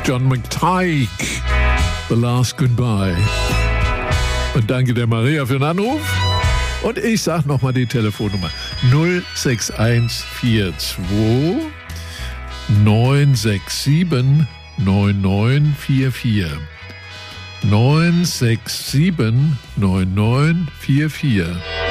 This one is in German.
John McTighe, The Last Goodbye. Und danke der Maria für den Anruf. Und ich sage nochmal die Telefonnummer 06142 967 9944. 967 9944.